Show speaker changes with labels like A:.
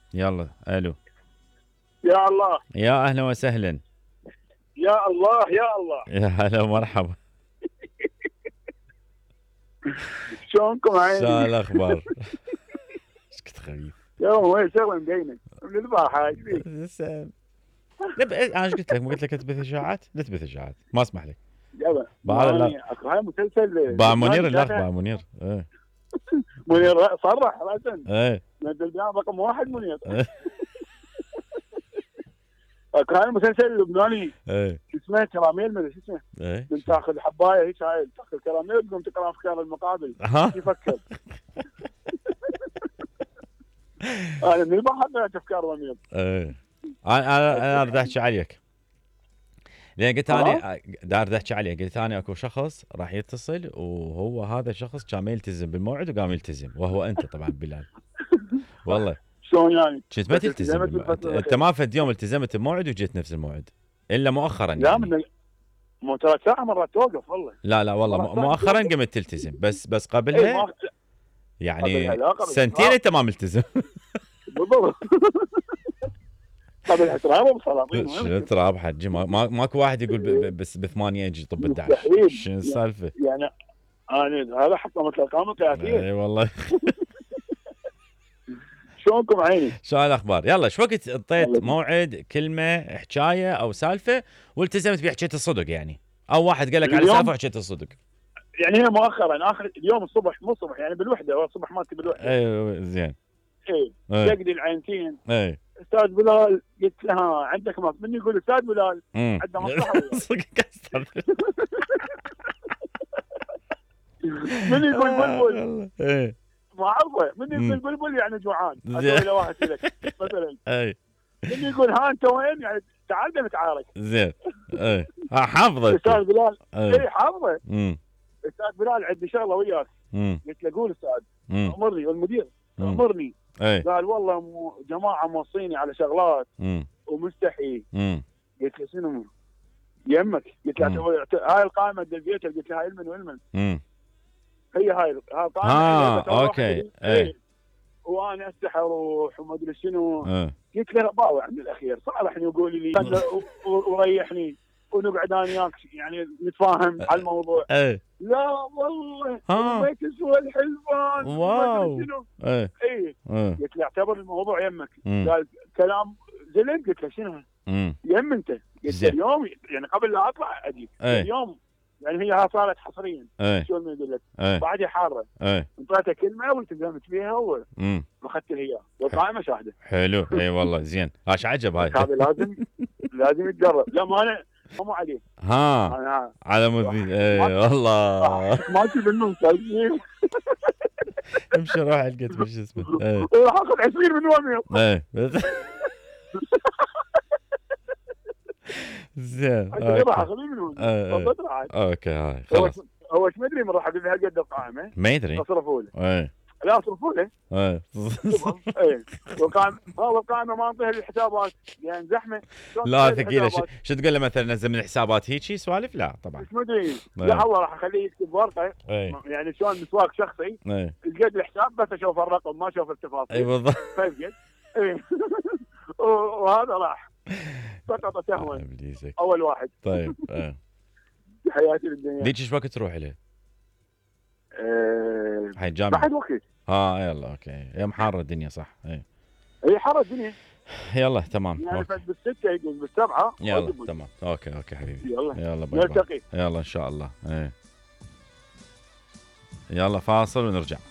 A: يلا الو.
B: يا الله
A: يا اهلا وسهلا.
B: يا الله يا الله.
A: يا هلا ومرحبا.
B: شلونكم
A: شو
B: عيني؟
A: الاخبار؟ ايش كنت خفيف.
B: يوم وين شغله مبينه من البارحه.
A: زين. انا ايش قلت لك؟ مو قلت لك تبث اشاعات؟ لا تبث اشاعات، ما اسمح لك.
B: يلا
A: لا
B: هاي مسلسل
A: با منير، الاخ با منير.
B: منير صرح راسا
A: ايه
B: نزل رقم واحد منير.
A: ايه
B: هاي مسلسل لبناني
A: ايه
B: اسمه كراميل، ما ادري شو اسمه.
A: ايه
B: من تاخذ حبايه هيك، هاي تاخذ كراميل تقوم تقرا افكار المقابل.
A: ها
B: يفكر. انا من البحر حبيت افكار منير.
A: ايه. انا اريد احكي عليك، لان قلت انا دار احكي عليه. قلت انا اكو شخص راح يتصل، وهو هذا الشخص كان ما يلتزم بالموعد وقام يلتزم، وهو انت طبعا بلال. والله
B: شلون يعني؟
A: كنت ما تلتزم انت ما فد يوم التزمت بموعد وجيت نفس الموعد الا مؤخرا
B: لا
A: يعني.
B: من مو 3 ساعة مرات توقف والله.
A: لا والله مؤخرا قمت تلتزم، بس قبلها يعني سنتين انت ما ملتزم.
B: بالضبط. قبل تراب وصلاطين.
A: شنو تراب حجي؟ ماكو واحد يقول بس ب8 يجي طب 11. شنو السالفه؟
B: يعني انا هذا حتى مثل الارقام القياسيه.
A: اي والله.
B: شلونكم عيني؟
A: شو الاخبار؟ يلا شو وقت انطيت موعد كلمه حكايه او سالفه والتزمت بيه، حكيت الصدق يعني، او واحد قال لك على سالفه وحكيت الصدق؟
B: يعني هي مؤخرا اخر اليوم الصبح، مو الصبح يعني بالوحده، هو الصبح مالتي بالوحده.
A: ايوه زين.
B: اي تقدي العينتين.
A: اي
B: استاذ بلال، قلت لها عندك مصلحه؟ من يقول استاذ بلال عنده مصلحه. من يقول بلبل؟
A: ايه
B: ما اعرفه. من يقول بلبل يعني جوعان، اسوي له واحد لك مثلا.
A: اي
B: من يقول ها انت وين يعني تعال نتعارك.
A: زين. ايه حافظه
B: استاذ بلال. اي حافظه. استاذ بلال عندي شغله وياك. قلت له قول استاذ. امرني. والمدير امرني. قال والله جماعه موصيني على شغلات ومستحي. قلت له شنو يمك؟ قلت له هاي القائمه دزيتها. قلت له هاي المن والمن. هي هاي القائمه.
A: اوكي.
B: وانا استحي اروح وما ادري شنو. قلت له باوع عند الاخير صالحني وقول لي وريحني ونقعد انا وياك يعني نتفاهم على الموضوع. لا والله بيت سوى الحلفان.
A: واو.
B: اي قلت له اعتبر الموضوع يمك. قال كلام زلم. قلت له شنو يم انت؟ قلت له اليوم يعني قبل لا اطلع اجيك اليوم يعني هي صارت حصريا. شو ما يقول لك بعدها حاره. انطيتها كلمه والتزمت فيها واخذت لها اياها والقائمه شاهده.
A: حلو. اي والله زين. ايش عجب هاي.
B: هذا لازم يتجرب. لا ما انا مو عليه.
A: على مود. اي والله
B: ما تجيب منهم سالفين.
A: امشي روح القت وش اسمه.
B: راح اخذ 20 من وامي.
A: زين.
B: راح اخذ منهم.
A: اوكي هاي خلاص.
B: هو ايش ما ادري من راح اقول لي هالقد القائمه.
A: ما يدري.
B: اصرفوا له. لا اصرفوا له. اي والقائمه ما انطيها للحسابات يعني زحمه.
A: لا ثقيله. شو تقول له مثلا نزل من الحسابات هيك سوالف؟ لا طبعا
B: مش مدري. لا والله راح اخليه يكتب ورقه. يعني شلون مسواق شخصي. القد الحساب بس اشوف الرقم ما اشوف التفاصيل.
A: اي بالضبط.
B: وهذا راح سقط سهوا اول واحد.
A: طيب.
B: حياتي الدنيا.
A: ليش ايش وقت تروح له؟ الحين
B: جامعة بعد وقت.
A: يلا اوكي. يوم حاره الدنيا صح.
B: اي حاره الدنيا.
A: يلا تمام.
B: يعني بالستة يقول بالسبعة.
A: يلا تمام. اوكي حبيبي.
B: يلا
A: باي. نلتقي. يلا ان شاء الله. يلا فاصل ونرجع.